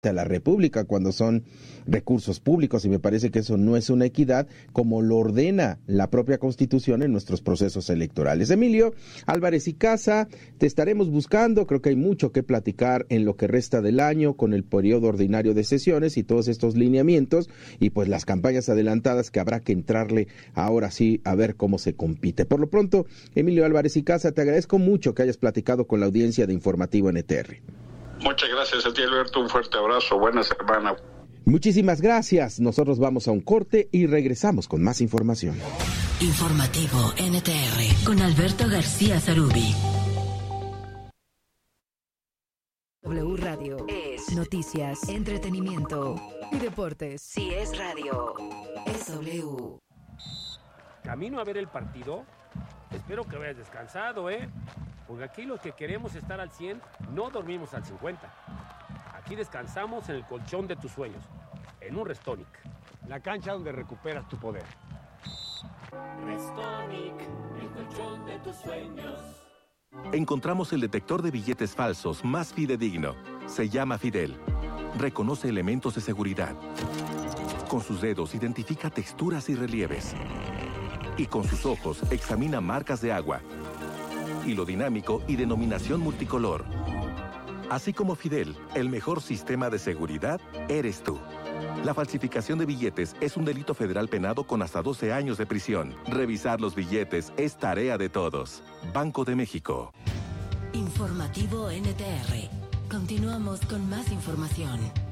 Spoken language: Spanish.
a la República cuando son recursos públicos, y me parece que eso no es una equidad como lo ordena la propia Constitución en nuestros procesos electorales. Emilio Álvarez y Casa, te estaremos buscando, creo que hay mucho que platicar en lo que resta del año con el periodo ordinario de sesiones y todos estos lineamientos y pues las campañas adelantadas que habrá que entrarle ahora sí a ver cómo se compite. Por lo pronto, Emilio Álvarez y Casa, te agradezco mucho que hayas platicado con la audiencia de Informativo NTR. Muchas gracias a ti, Alberto. Un fuerte abrazo. Buena semana. Muchísimas gracias. Nosotros vamos a un corte y regresamos con más información. Informativo NTR con Alberto García Zarubi. W Radio es noticias, entretenimiento y deportes. Si es radio, es W. Camino a ver el partido. Espero que vayas descansado, porque aquí los que queremos estar al 100 no dormimos al 50. Aquí descansamos en el colchón de tus sueños, en un Restonic. La cancha donde recuperas tu poder. Restonic, el colchón de tus sueños. Encontramos el detector de billetes falsos más fidedigno. Se llama Fidel. Reconoce elementos de seguridad. Con sus dedos identifica texturas y relieves. Y con sus ojos examina marcas de agua, hilo dinámico y denominación multicolor. Así como Fidel, el mejor sistema de seguridad eres tú. La falsificación de billetes es un delito federal penado con hasta 12 años de prisión. Revisar los billetes es tarea de todos. Banco de México. Informativo NTR. Continuamos con más información.